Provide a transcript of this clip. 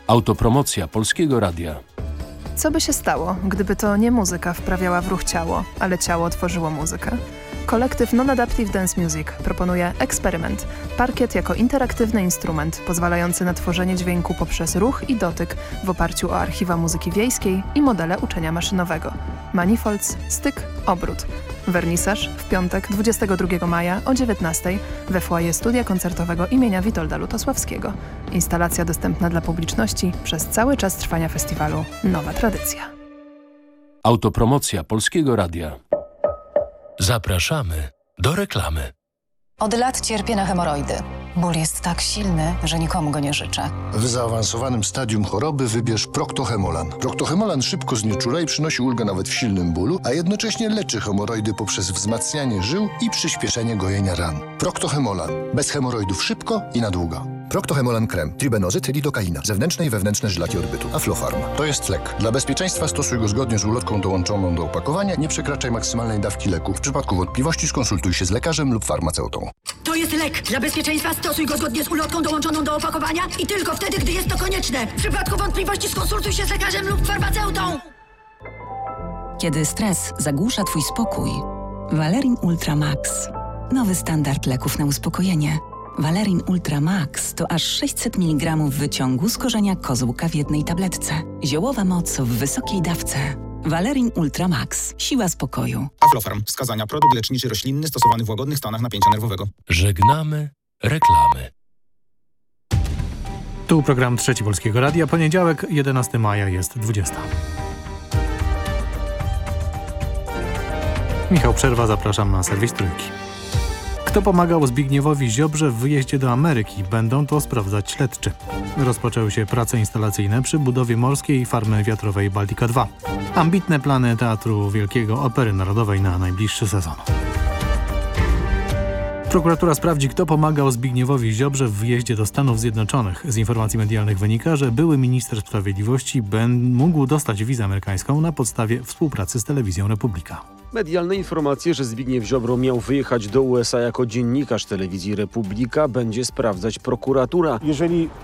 Autopromocja Polskiego Radia. Co by się stało, gdyby to nie muzyka wprawiała w ruch ciało, ale ciało tworzyło muzykę? Kolektyw Non-Adaptive Dance Music proponuje eksperyment. Parkiet jako interaktywny instrument pozwalający na tworzenie dźwięku poprzez ruch i dotyk w oparciu o archiwa muzyki wiejskiej i modele uczenia maszynowego. Manifolds, styk, obrót. Wernisaż w piątek 22 maja o 19:00 we foyer Studia Koncertowego imienia Witolda Lutosławskiego. Instalacja dostępna dla publiczności przez cały czas trwania festiwalu Nowa Tradycja. Autopromocja Polskiego Radia. Zapraszamy do reklamy. Od lat cierpię na hemoroidy. Ból jest tak silny, że nikomu go nie życzę. W zaawansowanym stadium choroby wybierz Proctohemolan. Proctohemolan szybko znieczula i przynosi ulgę nawet w silnym bólu, a jednocześnie leczy hemoroidy poprzez wzmacnianie żył i przyspieszenie gojenia ran. Proctohemolan. Bez hemoroidów szybko i na długo. Proctohemolan krem, tribenozyt, lidokaina, zewnętrzne i wewnętrzne żylaki odbytu, Aflofarm. To jest lek. Dla bezpieczeństwa stosuj go zgodnie z ulotką dołączoną do opakowania. Nie przekraczaj maksymalnej dawki leku. W przypadku wątpliwości skonsultuj się z lekarzem lub farmaceutą. To jest lek. Dla bezpieczeństwa stosuj go zgodnie z ulotką dołączoną do opakowania i tylko wtedy, gdy jest to konieczne. W przypadku wątpliwości skonsultuj się z lekarzem lub farmaceutą. Kiedy stres zagłusza Twój spokój, Valerin Ultra Max. Nowy standard leków na uspokojenie. Valerin Ultra Max to aż 600 mg wyciągu z korzenia kozłka w jednej tabletce. Ziołowa moc w wysokiej dawce. Valerin Ultra Max. Siła spokoju. Aflofarm. Wskazania: produkt leczniczy roślinny stosowany w łagodnych stanach napięcia nerwowego. Żegnamy reklamy. Tu program Trzeci Polskiego Radia. Poniedziałek, 11 maja jest 20. Michał Przerwa, zapraszam na serwis Trójki. Kto pomagał Zbigniewowi Ziobrze w wyjeździe do Ameryki? Będą to sprawdzać śledczy. Rozpoczęły się prace instalacyjne przy budowie morskiej farmy wiatrowej Baltica 2. Ambitne plany Teatru Wielkiego Opery Narodowej na najbliższy sezon. Prokuratura sprawdzi, kto pomagał Zbigniewowi Ziobrze w wyjeździe do Stanów Zjednoczonych. Z informacji medialnych wynika, że były minister sprawiedliwości mógł dostać wizę amerykańską na podstawie współpracy z Telewizją Republika. Medialne informacje, że Zbigniew Ziobro miał wyjechać do USA jako dziennikarz Telewizji Republika, będzie sprawdzać prokuratura. Jeżeli